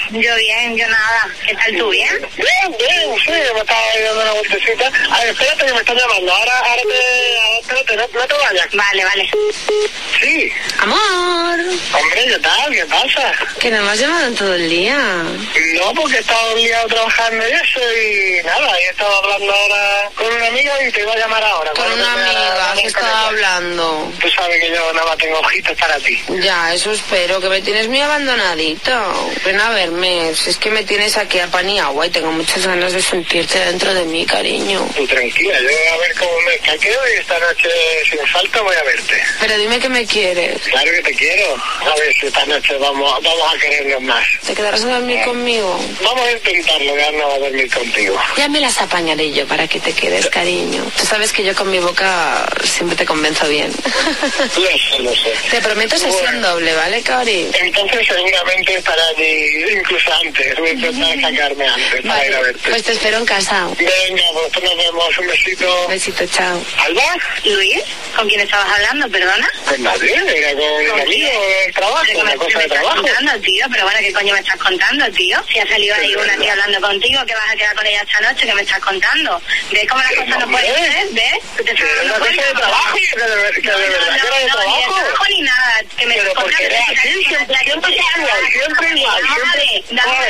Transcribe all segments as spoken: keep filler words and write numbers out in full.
Yo bien, yo nada. ¿Qué tal tú, bien? Bien, bien, sí, me estaba dando una vueltecita. A ver, espérate que me están llamando. Ahora, ahora te... Ahora, espérate, no, no te vayas. Vale, vale. Sí. Amor. Hombre, ¿qué tal? ¿Qué pasa? Que no me has llamado en todo el día. No, porque he estado liado trabajando y eso y nada, he estado hablando ahora con una amiga y te iba a llamar ahora. Con una amiga, ¿qué estaba hablando? Tú sabes que yo nada más tengo ojitos para ti. Ya, eso espero, que me tienes muy abandonadito. Ven a verme, si es que me tienes aquí a pan y agua y tengo muchas ganas de sentirte dentro de mí, cariño. Tú tranquila, yo voy a ver cómo me caqueo y esta noche sin falta voy a verte. Pero dime que me quieres. Claro que te quiero. A ver si esta noche vamos, vamos a querernos más. ¿Te quedarás a dormir eh. conmigo? Vamos a intentarlo, quedarnos a dormir contigo. Ya me las apañaré yo para que te quedes, cariño. Tú sabes que yo con mi boca siempre te convenzo bien. Lo sé, lo sé. Te prometo sesión bueno. doble, ¿vale, Cari? Entonces seguramente estará allí incluso antes. Voy a intentar sacarme antes para vale. ir a verte. Pues te espero en casa. Venga, pues nos vemos. Un besito. Besito, chao. ¿Alba? Luis, ¿con quién estabas hablando, perdona? Pues nadie, era con un amigo del trabajo, una cosa de trabajo. ¿Qué me estás contando, tío? Pero bueno, ¿qué coño me estás contando, tío? Si ha salido ahí una tía hablando contigo, que vas a quedar con ella esta noche, ¿qué me estás contando? ¿Ves cómo las cosas no pueden ser? ¿Ves? ¿Te estás dando cuenta? De trabajo, que de verdad que era de trabajo. No, ni de trabajo ni nada. Que me pero porque era así, siempre, siempre igual, siempre igual, siempre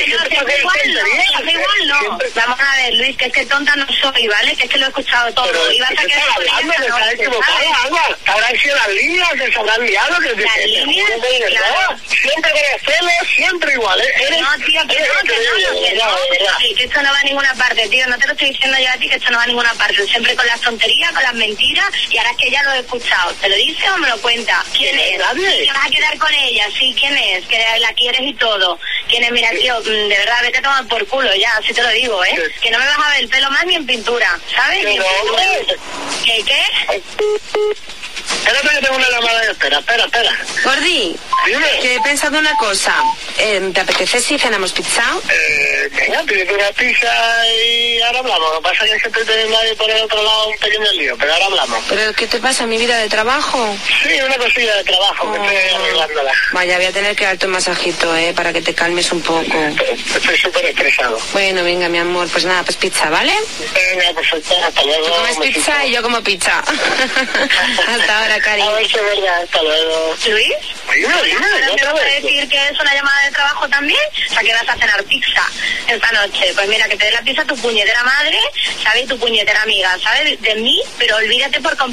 igual, no. Vamos a ver, Luis, que es que tonta no soy, ¿vale? Que es que lo he escuchado todo. Y vas a quedar con ella esta noche, ¿sabes? Habrán sido las líneas que se habrán liado, que las líneas, claro. Siempre con el celo, siempre igual, ¿eh? No, tío, que no, que no, que no, que esto no va a ninguna parte, tío. No te lo estoy diciendo yo a ti, que esto no va a ninguna parte. Siempre con las tonterías, con las mentiras, y ahora es que ya lo he escuchado. ¿Te lo dice o me lo cuenta? ¿Quién es? Nadie. ¿Que vas a quedar con ella? Sí, ¿quién es? Que la quieres y todo. ¿Quién es? Mira, tío, de verdad, vete a tomar por culo ya, así te lo digo, ¿eh? Que no me vas a ver el pelo más ni en pintura, ¿sabes? Ni en pintura. ¿Qué, qué? Espérate que tengo una llamada de espera, espera, espera. Gordi, dime. Que he pensado una cosa. Eh, ¿Te apetece si cenamos pizza? Eh, venga, pídete una pizza y ahora hablamos. Lo que pasa es que estoy teniendo ahí por el otro lado un pequeño lío, pero ahora hablamos. ¿Pero qué te pasa, mi vida de trabajo? Sí, una cosilla de trabajo, oh. que estoy arreglándola. Vaya, voy a tener que darte un masajito, ¿eh? Para que te calmes un poco. Estoy súper estresado. Bueno, venga, mi amor, pues nada, pues pizza, ¿vale? Venga, perfecto, hasta luego. Tú comes pizza besito. Y yo como pizza. Hasta ahora, cariño. A ver si es verdad, hasta luego. ¿Luis? Dime, dime, ¿No te vas a decir que es una llamada de trabajo también? O sea, que vas a cenar pizza esta noche. Pues mira, que te dé la pizza tu puñetera madre, ¿sabes? Tu puñetera amiga, ¿sabes? De mí, pero olvídate por completo.